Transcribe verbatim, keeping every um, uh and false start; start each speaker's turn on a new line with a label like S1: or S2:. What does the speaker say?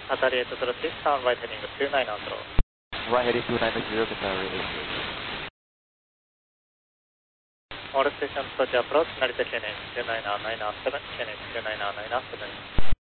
S1: Qatar eight zero six, sound right heading two nine zero.
S2: Right heading two nine zero, Qatar eight zero six.
S1: All stations to approach, Narita K N H two nine nine seven, K N H two nine nine seven.